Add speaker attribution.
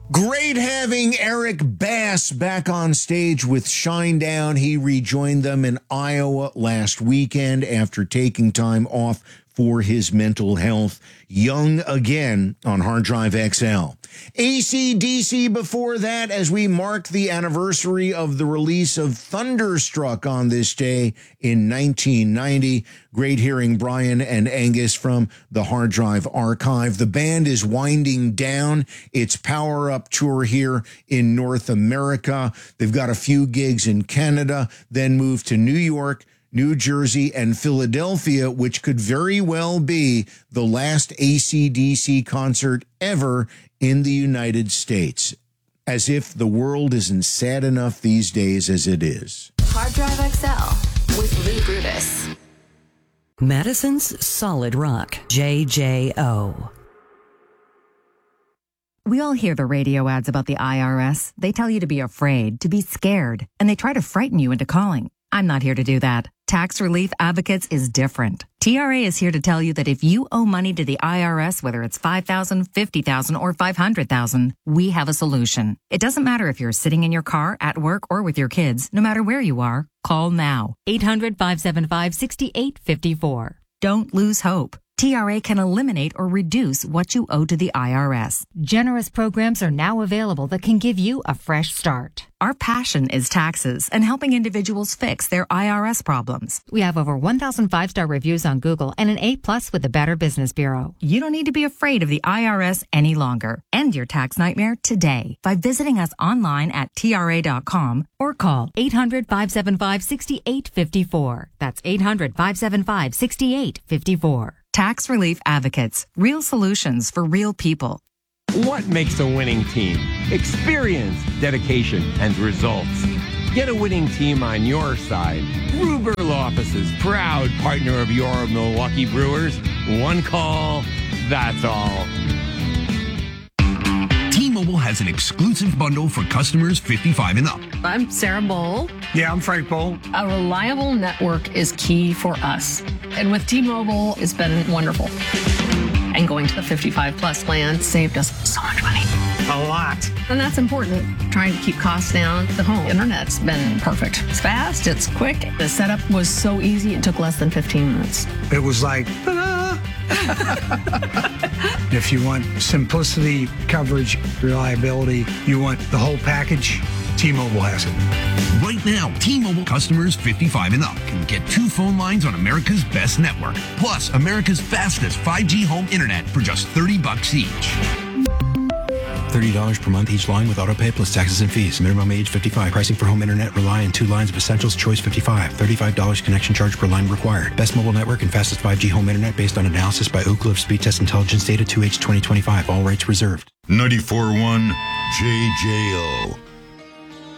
Speaker 1: Great having Eric Bass back on stage with Shinedown. He rejoined them in Iowa last weekend after taking time off for his mental health. Young again on Hard Drive XL. AC/DC before that, as we marked the anniversary of the release of Thunderstruck on this day in 1990. Great hearing Brian and Angus from the Hard Drive archive. The band is winding down its Power Up tour here in North America. They've got a few gigs in Canada, then moved to New York, New Jersey, and Philadelphia, which could very well be the last AC/DC concert ever in the United States. As if the world isn't sad enough these days as it is.
Speaker 2: Hard Drive XL with Lee Brutus.
Speaker 3: Madison's Solid Rock, JJO.
Speaker 4: We all hear the radio ads about the IRS. They tell you to be afraid, to be scared, and they try to frighten you into calling. I'm not here to do that. Tax Relief Advocates is different. TRA is here to tell you that if you owe money to the IRS, whether it's $5,000, $50,000, or $500,000, we have a solution. It doesn't matter if you're sitting in your car, at work, or with your kids. No matter where you are, call now. 800-575-6854. Don't lose hope. TRA can eliminate or reduce what you owe to the IRS.
Speaker 5: Generous programs are now available that can give you a fresh start.
Speaker 4: Our passion is taxes and helping individuals fix their IRS problems.
Speaker 5: We have over 1,000 5-star reviews on Google and an A+ with the Better Business Bureau.
Speaker 4: You don't need to be afraid of the IRS any longer. End your tax nightmare today by visiting us online at TRA.com
Speaker 5: or call 800-575-6854. That's 800-575-6854.
Speaker 4: Tax Relief Advocates. Real solutions for real people.
Speaker 6: What makes a winning team? Experience, dedication, and results. Get a winning team on your side. Ruberl Offices, proud partner of your Milwaukee Brewers. One call, that's all.
Speaker 7: T-Mobile has an exclusive bundle for customers 55 and up.
Speaker 8: I'm Sarah Bowl.
Speaker 9: Yeah, I'm Frank Bowl.
Speaker 8: A reliable network is key for us. And with T-Mobile, it's been wonderful. And going to the 55 plus plan saved us so much money.
Speaker 9: A lot.
Speaker 8: And that's important. Trying to keep costs down. The home internet's been perfect. It's fast, it's quick. The setup was so easy, it took less than 15 minutes.
Speaker 9: It was like, ta-da! If you want simplicity, coverage, reliability, you want the whole package, T-Mobile has it.
Speaker 7: Right now, T-Mobile customers 55 and up can get 2 phone lines on America's best network, plus America's fastest 5G home internet for just $30 each.
Speaker 10: $30 per month each line with autopay plus taxes and fees. Minimum age 55. Pricing for home internet rely on 2 lines of Essentials Choice 55. $35 connection charge per line required. Best mobile network and fastest 5G home internet based on analysis by Oak Cliff Speed Test Intelligence Data 2H 2025. All rights reserved.
Speaker 11: 94.1 JJO.